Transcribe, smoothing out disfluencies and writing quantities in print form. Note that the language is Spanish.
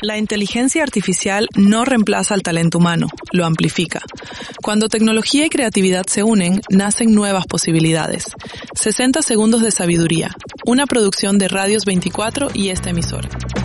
La inteligencia artificial no reemplaza al talento humano, lo amplifica. Cuando tecnología y creatividad se unen, nacen nuevas posibilidades. 60 segundos de sabiduría, una producción de Radios 24 y esta emisora.